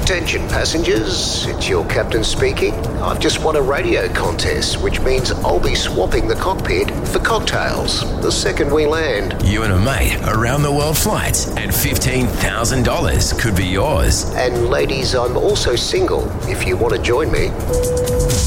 Attention passengers, it's your captain speaking. I've just won a radio contest, which means I'll be swapping the cockpit for cocktails the second we land. You and a mate, around the world flights, and $15,000 could be yours. And ladies, I'm also single, if you want to join me.